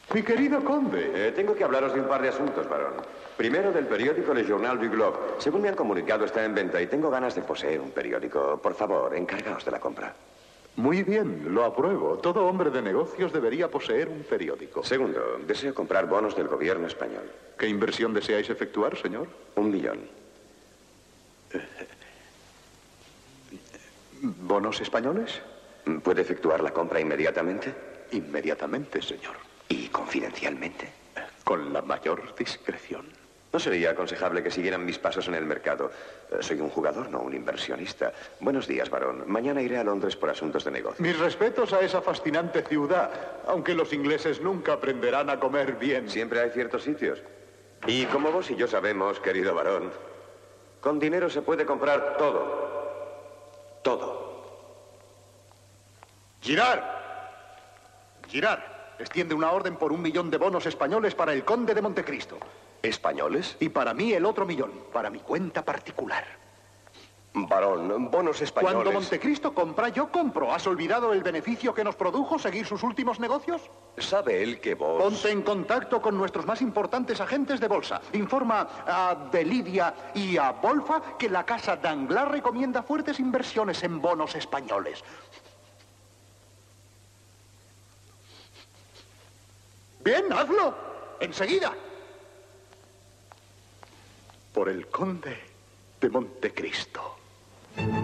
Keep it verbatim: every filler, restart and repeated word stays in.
Mi querido conde. Eh, tengo que hablaros de un par de asuntos, varón. Primero, del periódico Le Journal du Globe. Según me han comunicado, está en venta y tengo ganas de poseer un periódico. Por favor, encargaos de la compra. Muy bien, lo apruebo. Todo hombre de negocios debería poseer un periódico. Segundo, deseo comprar bonos del gobierno español. ¿Qué inversión deseáis efectuar, señor? Un millón. ¿Bonos españoles? ¿Puede efectuar la compra inmediatamente? Inmediatamente, señor. ¿Y confidencialmente? Con la mayor discreción. No sería aconsejable que siguieran mis pasos en el mercado. Eh, Soy un jugador, no un inversionista. Buenos días, varón. Mañana iré a Londres por asuntos de negocio. Mis respetos a esa fascinante ciudad, aunque los ingleses nunca aprenderán a comer bien. Siempre hay ciertos sitios. Y como vos y yo sabemos, querido varón, con dinero se puede comprar todo. Todo. ¡Girard! ¡Girard! Extiende una orden por un millón de bonos españoles para el conde de Montecristo. ¿Españoles? Y para mí el otro millón, para mi cuenta particular. Varón, bonos españoles. Cuando Montecristo compra, yo compro. ¿Has olvidado el beneficio que nos produjo seguir sus últimos negocios? ¿Sabe él que vos...? Ponte en contacto con nuestros más importantes agentes de bolsa. Informa a De Lidia y a Bolfa que la casa Danglars recomienda fuertes inversiones en bonos españoles. Bien, hazlo. Enseguida. Por el conde de Montecristo.